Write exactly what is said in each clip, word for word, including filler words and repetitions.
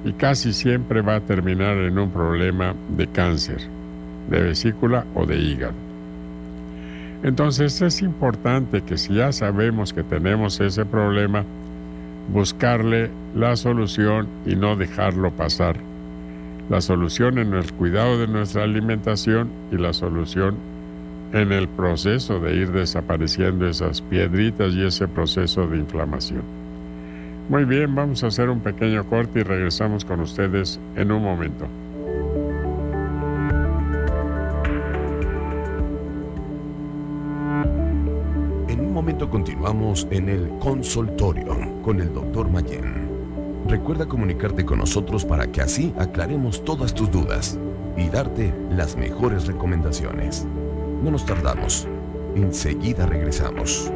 y casi siempre va a terminar en un problema de cáncer, de vesícula o de hígado. Entonces es importante que si ya sabemos que tenemos ese problema, buscarle la solución y no dejarlo pasar. La solución en el cuidado de nuestra alimentación y la solución en el proceso de ir desapareciendo esas piedritas y ese proceso de inflamación. Muy bien, vamos a hacer un pequeño corte y regresamos con ustedes en un momento. En un momento continuamos en el consultorio con el doctor Mayén. Recuerda comunicarte con nosotros para que así aclaremos todas tus dudas y darte las mejores recomendaciones. No nos tardamos. Enseguida regresamos.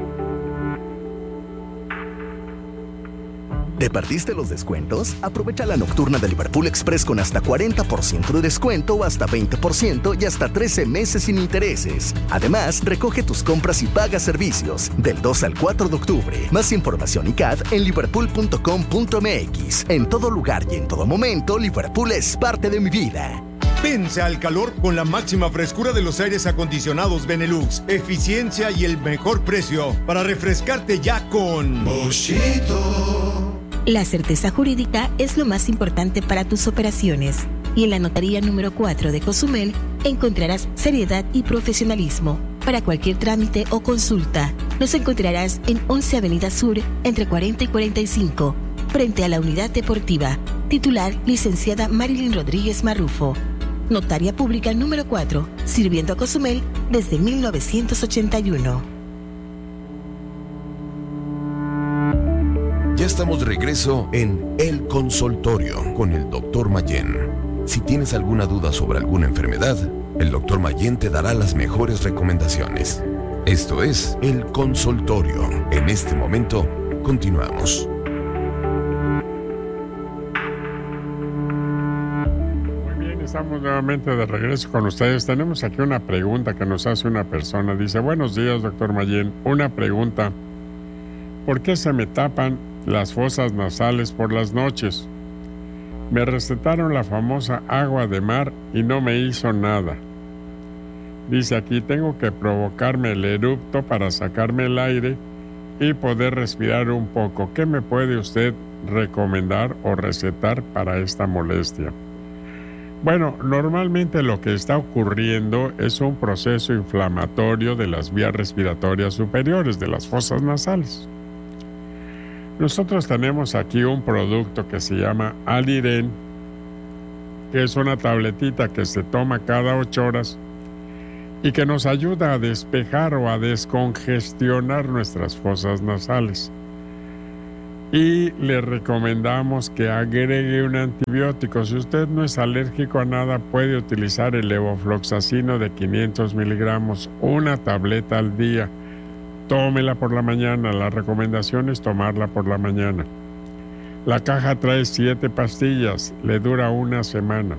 ¿Te perdiste los descuentos? Aprovecha la nocturna de Liverpool Express con hasta cuarenta por ciento de descuento o hasta veinte por ciento y hasta trece meses sin intereses. Además, recoge tus compras y paga servicios del dos al cuatro de octubre. Más información y C A D en liverpool punto com punto m x. En todo lugar y en todo momento, Liverpool es parte de mi vida. Vence al calor con la máxima frescura de los aires acondicionados Benelux, eficiencia y el mejor precio para refrescarte ya con Boschito. La certeza jurídica es lo más importante para tus operaciones y en la notaría número cuatro de Cozumel encontrarás seriedad y profesionalismo. Para cualquier trámite o consulta, nos encontrarás en once Avenida Sur entre cuarenta y cuarenta y cinco, frente a la Unidad Deportiva. Titular, licenciada Marilyn Rodríguez Marrufo. Notaria Pública número cuatro, sirviendo a Cozumel desde mil novecientos ochenta y uno. Ya estamos de regreso en El Consultorio con el doctor Mayén. Si tienes alguna duda sobre alguna enfermedad, el doctor Mayén te dará las mejores recomendaciones. Esto es El Consultorio. En este momento, continuamos. Estamos nuevamente de regreso con ustedes. Tenemos aquí una pregunta que nos hace una persona. Dice: buenos días, doctor Mayén. Una pregunta. ¿Por qué se me tapan las fosas nasales por las noches? Me recetaron la famosa agua de mar y no me hizo nada. Dice aquí: tengo que provocarme el erupto para sacarme el aire y poder respirar un poco. ¿Qué me puede usted recomendar o recetar para esta molestia? Bueno, normalmente lo que está ocurriendo es un proceso inflamatorio de las vías respiratorias superiores, de las fosas nasales. Nosotros tenemos aquí un producto que se llama Aliren, que es una tabletita que se toma cada ocho horas y que nos ayuda a despejar o a descongestionar nuestras fosas nasales. Y le recomendamos que agregue un antibiótico. Si usted no es alérgico a nada, puede utilizar el levofloxacino de quinientos miligramos, una tableta al día. Tómela por la mañana. La recomendación es tomarla por la mañana. La caja trae siete pastillas, le dura una semana.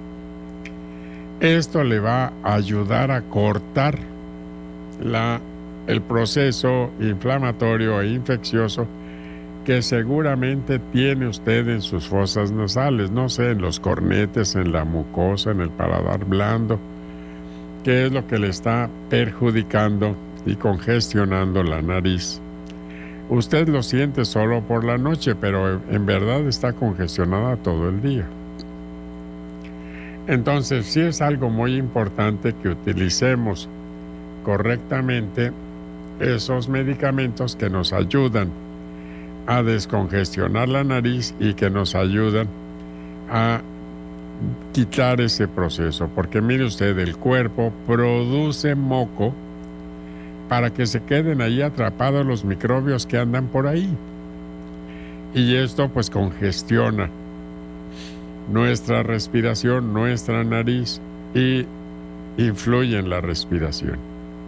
Esto le va a ayudar a cortar la, el proceso inflamatorio e infeccioso que seguramente tiene usted en sus fosas nasales, no sé, en los cornetes, en la mucosa, en el paladar blando, que es lo que le está perjudicando y congestionando la nariz. Usted lo siente solo por la noche, pero en verdad está congestionada todo el día. Entonces, sí es algo muy importante que utilicemos correctamente esos medicamentos que nos ayudan a descongestionar la nariz y que nos ayudan a quitar ese proceso. Porque mire usted, el cuerpo produce moco para que se queden ahí atrapados los microbios que andan por ahí. Y esto pues congestiona nuestra respiración, nuestra nariz, y influye en la respiración.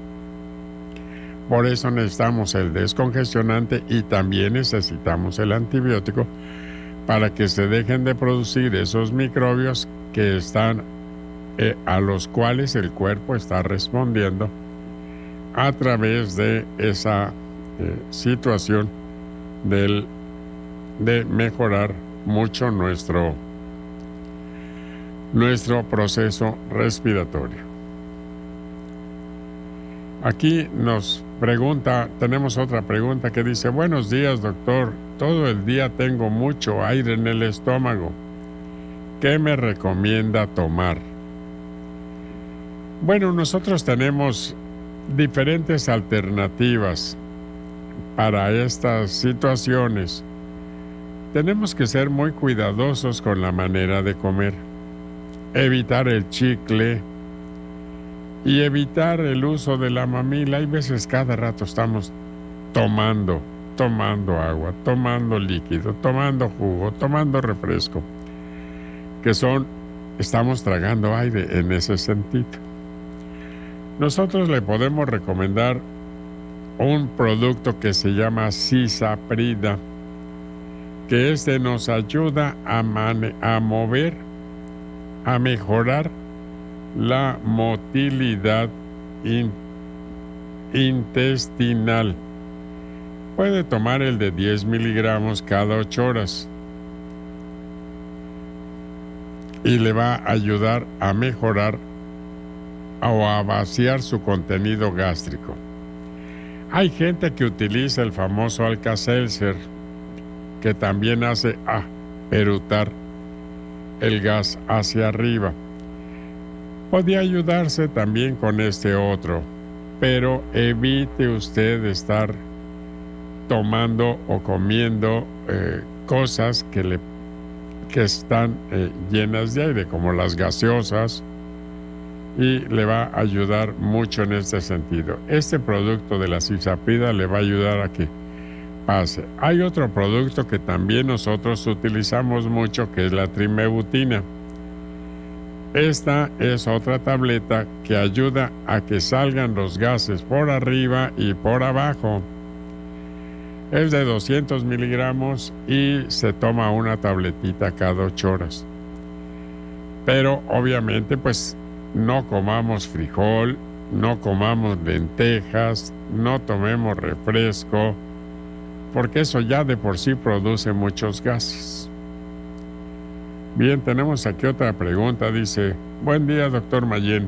Por eso necesitamos el descongestionante y también necesitamos el antibiótico para que se dejen de producir esos microbios que están, eh, a los cuales el cuerpo está respondiendo a través de esa eh, situación del, de mejorar mucho nuestro nuestro proceso respiratorio. Aquí nos pregunta, tenemos otra pregunta que dice: buenos días, doctor, todo el día tengo mucho aire en el estómago. ¿Qué me recomienda tomar? Bueno, nosotros tenemos diferentes alternativas para estas situaciones. Tenemos que ser muy cuidadosos con la manera de comer, evitar el chicle y evitar el uso de la mamila. Hay veces cada rato estamos tomando, tomando agua, tomando líquido, tomando jugo, tomando refresco, que son, estamos tragando aire en ese sentido. Nosotros le podemos recomendar un producto que se llama Cisaprida, que este nos ayuda a, mane- a mover, a mejorar la motilidad in- intestinal. Puede tomar el de diez miligramos cada ocho horas y le va a ayudar a mejorar o a vaciar su contenido gástrico. Hay gente que utiliza el famoso Alka-Seltzer, que también hace ah, erutar el gas hacia arriba. Podría ayudarse también con este otro, pero evite usted estar tomando o comiendo eh, cosas que, le, que están eh, llenas de aire, como las gaseosas, y le va a ayudar mucho en este sentido. Este producto de la Cisaprida le va a ayudar a que pase. Hay otro producto que también nosotros utilizamos mucho, que es la trimebutina. Esta es otra tableta que ayuda a que salgan los gases por arriba y por abajo. Es de doscientos miligramos y se toma una tabletita cada ocho horas. Pero obviamente pues no comamos frijol, no comamos lentejas, no tomemos refresco, porque eso ya de por sí produce muchos gases. Bien, tenemos aquí otra pregunta. Dice: buen día, doctor Mayén.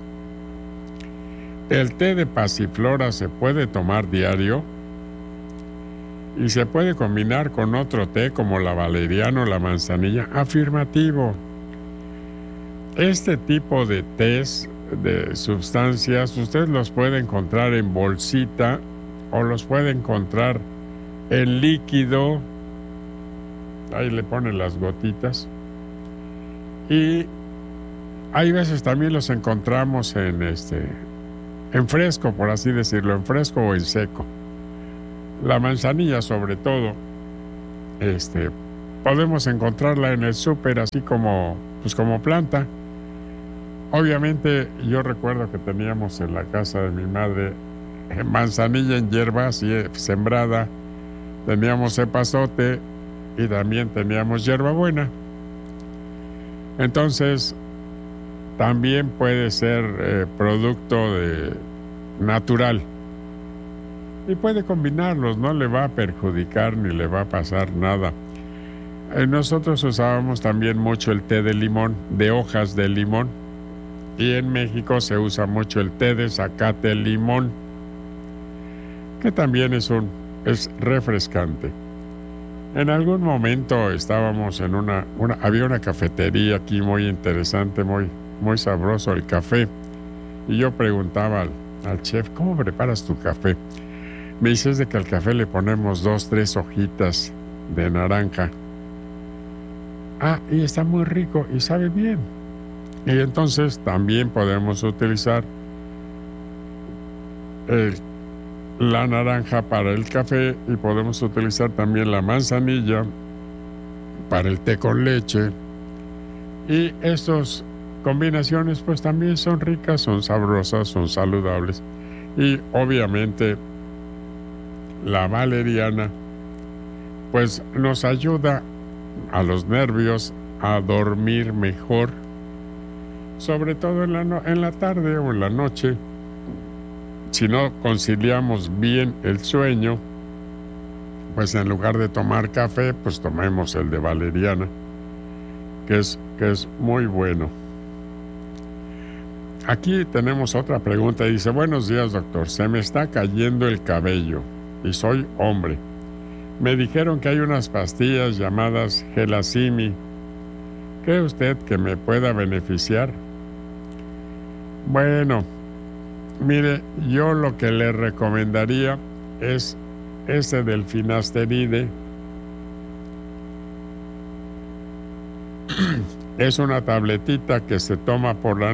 ¿El té de pasiflora se puede tomar diario? ¿Y se puede combinar con otro té como la valeriana o la manzanilla? Afirmativo. Este tipo de tés, de sustancias, usted los puede encontrar en bolsita o los puede encontrar en líquido. Ahí le ponen las gotitas. Y hay veces también los encontramos en este en fresco, por así decirlo, en fresco o en seco. La manzanilla, sobre todo, este, podemos encontrarla en el súper así como, pues como planta. Obviamente, yo recuerdo que teníamos en la casa de mi madre manzanilla en hierba, así sembrada. Teníamos epazote y también teníamos hierbabuena. Entonces, también puede ser eh, producto de, natural. Y puede combinarlos, no le va a perjudicar ni le va a pasar nada. Eh, nosotros usábamos también mucho el té de limón, de hojas de limón. Y en México se usa mucho el té de zacate limón, que también es, un, es refrescante. En algún momento estábamos en una, una, había una cafetería aquí muy interesante, muy, muy sabroso el café. Y yo preguntaba al, al chef: ¿cómo preparas tu café? Me dices de que al café le ponemos dos, tres hojitas de naranja. Ah, y está muy rico y sabe bien. Y entonces también podemos utilizar el la naranja para el café y podemos utilizar también la manzanilla para el té con leche. Y estas combinaciones pues también son ricas, son sabrosas, son saludables. Y obviamente la valeriana pues nos ayuda a los nervios a dormir mejor, sobre todo en la, no- en la tarde o en la noche. Si no conciliamos bien el sueño, pues en lugar de tomar café, pues tomemos el de valeriana. que es, que es muy bueno. Aquí tenemos otra pregunta. Dice, buenos días, doctor. Se me está cayendo el cabello y soy hombre. Me dijeron que hay unas pastillas llamadas Gelasimi. ¿Cree usted que me pueda beneficiar? Bueno, mire, yo lo que le recomendaría es ese del finasteride. Es una tabletita que se toma por la